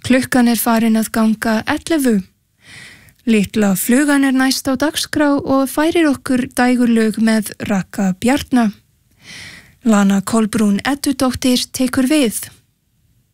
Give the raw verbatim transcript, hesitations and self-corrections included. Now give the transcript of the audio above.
Klukkan er farin að ganga ellefu. Litla flugan er næst á dagskrá og færir okkur dægurlög með Ragga Bjarna. Lana Kolbrún Eddudóttir tekur við.